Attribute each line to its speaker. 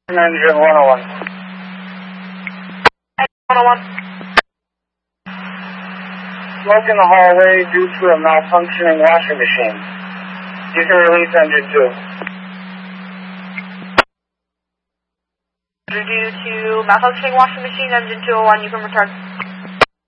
Speaker 1: Engine 101.
Speaker 2: 101.
Speaker 1: Smoke in the hallway due to a malfunctioning washing machine. You can release engine 2.
Speaker 2: Due to malfunctioning washing machine, engine 201, you can return.